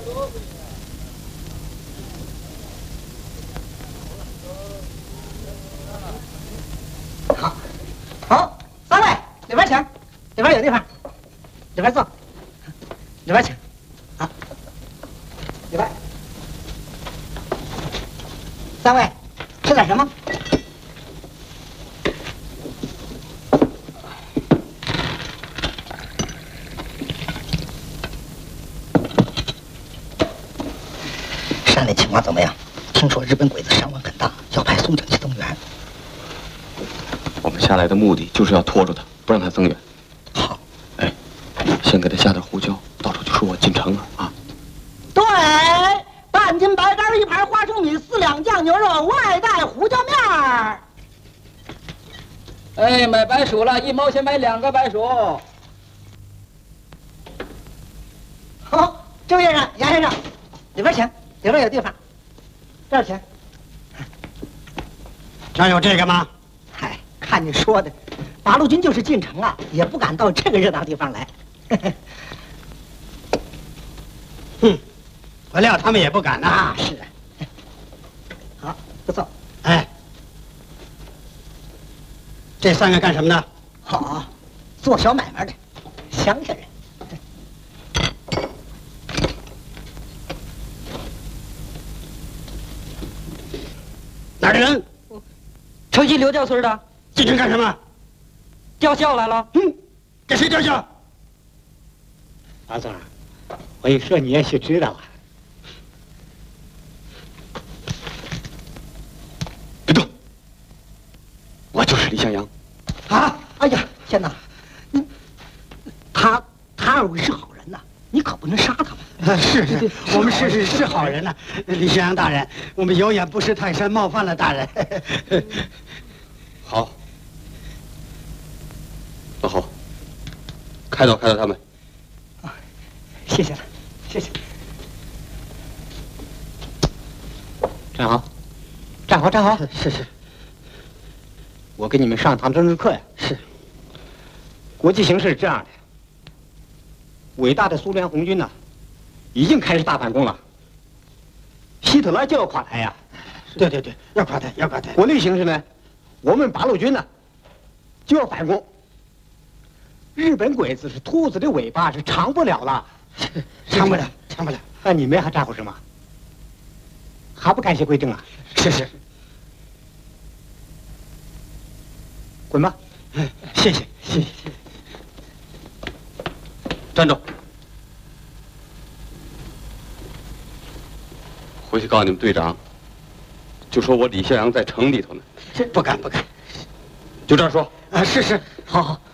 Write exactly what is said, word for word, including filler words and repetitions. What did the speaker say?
好，好，三位里边请，里边有地方，里边坐，里边请，啊，里边。三位吃点什么？山里情况怎么样？听说日本鬼子伤亡很大，要派松井去增援。 我们下来的目的就是要拖住他，不让他增援。 好， 哎，先给他下点胡椒，到时候就说我进城了啊。 对，半斤白干，一盘花生米，四两酱牛肉，外带胡椒面儿。 哎，买白薯了，一毛钱买两个白薯。 好，周先生、杨先生，里边请，里边有地方。这儿请。 这儿有这个吗？ 嗨，看你说的，八路军就是进城啊，也不敢到这个热闹地方来。 哼，我料他们也不敢呐。 啊，是。好，不错。 哎，这三个干什么的？ 好，做小买卖的，乡下人。 哪儿的人？ 城西刘家村的， 进城干什么？ 吊孝来了。 嗯，给谁吊孝？ 老总，我一说你也许知道啊。 别动！我就是李向阳。 啊！哎呀，天哪！你他他二位是好人呐，你可不能杀他们。 是是，我们是是是好人呐，李向阳大人，我们有眼不识泰山，冒犯了大人。 好，老侯，开导开导他们。 谢谢了，谢谢。 站好，站好，站好。 是是， 我给你们上堂政治课呀。 是。 国际形势是这样的，伟大的苏联红军呢，已经开始大反攻了。希特勒就要垮台呀。 对对对，要垮台，要垮台。 国内形势呢，我们八路军呢，就要反攻。日本鬼子是兔子的尾巴，是长不了了。 长不了，长不了。 那你们还咋呼什么？还不感谢贵政啊？ 是是。 滚吧！ 哎，谢谢谢谢。 站住！回去告诉你们队长，就说我李向阳在城里头呢。 这不敢不敢。 就这样说。 啊，是是，好好。